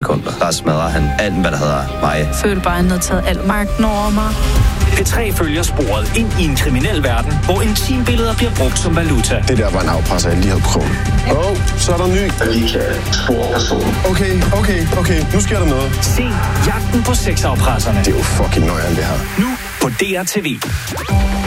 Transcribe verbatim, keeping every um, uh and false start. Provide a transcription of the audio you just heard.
sekunder. Der smadrer han alt, hvad der hedder mig. Føler bare, at han har taget al magten over mig. P tre følger sporet ind i en kriminel verden, hvor intimbilleder bliver brugt som valuta. Det der var en afpresser, jeg lige havde prøvet. Åh, oh, så er der ny. Okay, okay, okay. Nu sker der noget. Se Jagten på sexafpresserne. Det er jo fucking nøjeren, det her. Nu på D R T V.